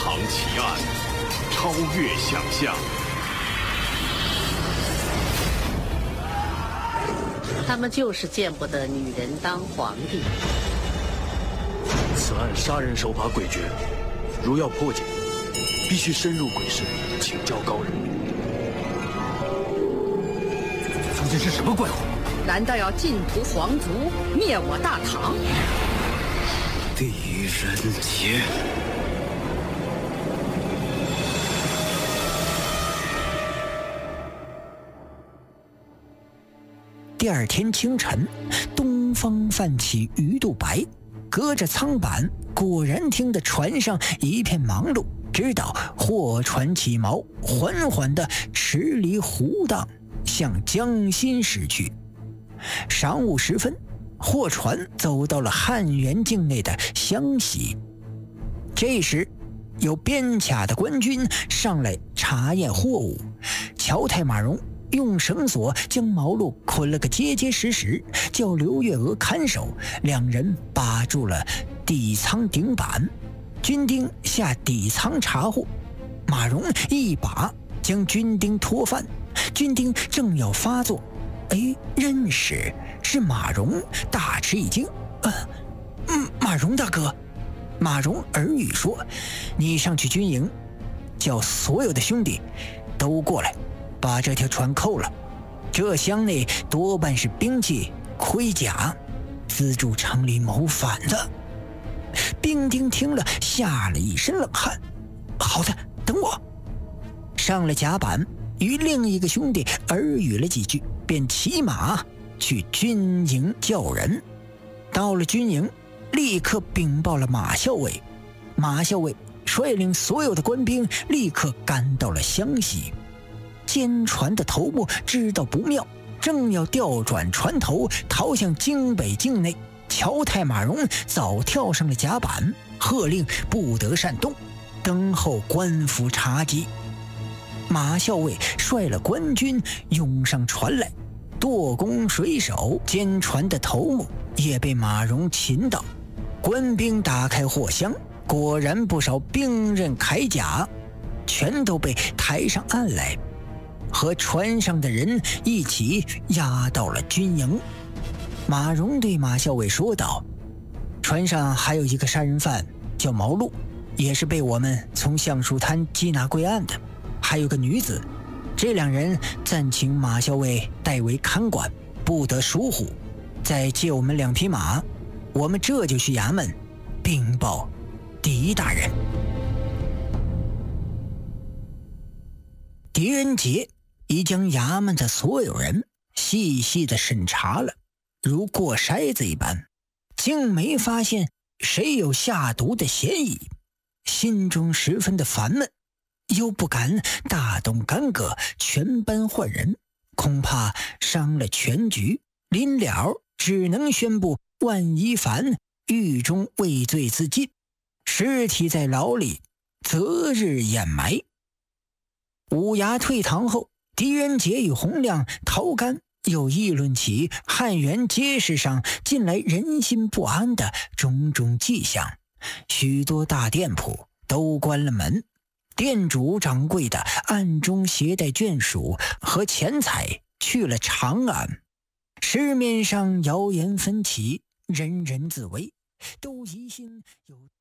藏奇案，超越想象。 他们就是见不得女人当皇帝。 此案杀人手法诡谲，如要破解，必须深入鬼市，请教高人。 究竟是什么怪物？ 难道要尽屠皇族，灭我大唐？ 狄仁杰。 第二天清晨，东方泛起鱼肚白，隔着舱板，果然听得船上一片忙碌，知道货船起锚，缓缓地驰离湖荡，向江心驶去。晌午时分，货船走到了汉元境内的湘西。这时，有边卡的官军上来查验货物，乔太马荣用绳索将毛路捆了个结结实实，叫刘月娥看守，两人把住了底舱顶板。军丁下底舱查获，马荣一把将军丁拖翻，军丁正要发作，认识是马荣，大吃一惊。马荣大哥。马荣耳语说：“你上去军营，叫所有的兄弟都过来，把这条船扣了。这箱内多半是兵器、盔甲，资助城里谋反的。”兵丁听了，吓了一身冷汗。好的，等我。上了甲板，与另一个兄弟耳语了几句，便骑马去军营叫人。到了军营，立刻禀报了马校尉。马校尉率领所有的官兵立刻赶到了湘西。监船的头目知道不妙，正要调转船头逃向京北境内，乔太马荣早跳上了甲板，喝令不得擅动，等候官府查缉。马校尉率了官军涌上船来，舵工水手监船的头目也被马荣擒到。官兵打开货箱，果然不少兵刃铠甲，全都被抬上岸来，和船上的人一起押到了军营。马荣对马校尉说道：“船上还有一个杀人犯叫毛路，也是被我们从橡树滩缉拿归案的，还有个女子，这两人暂请马校尉代为看管，不得疏忽。再借我们2匹马，我们这就去衙门禀报狄大人。”狄仁杰已将衙门的所有人细细地审查了，如过筛子一般，竟没发现谁有下毒的嫌疑，心中十分的烦闷，又不敢大动干戈全班换人，恐怕伤了全局，临了只能宣布万一凡狱中畏罪自尽，尸体在牢里择日掩埋。五衙退堂后，狄仁杰与洪亮、陶干又议论起汉元街市上近来人心不安的种种迹象，许多大店铺都关了门，店主掌柜的暗中携带眷属和钱财去了长安。市面上谣言纷起，人人自危，都疑心有